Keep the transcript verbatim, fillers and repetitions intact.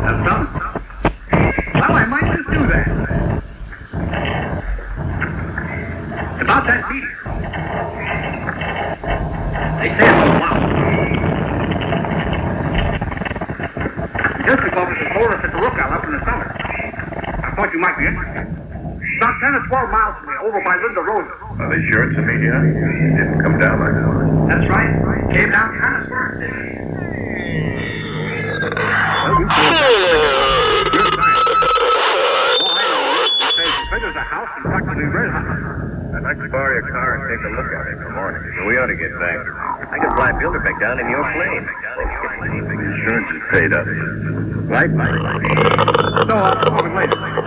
That's something. Well, I might just do that. About that meeting. They say it's a wow. The district officer told us at the lookout up in the summer. I thought you might be interested. About ten or twelve miles from here, over by Linda Rosa. Are they sure it's a meteor? It didn't come down like that. That's right. Came down kind of smart. Well, you feel that. You're a scientist. All I know is it says as big as a house and practically red hot. I'd like to borrow your car and take a look at it in the morning. We ought to get back. I could fly Bilderbeck down in your plane. Insurance is paid up. Right? No, I'll come over later.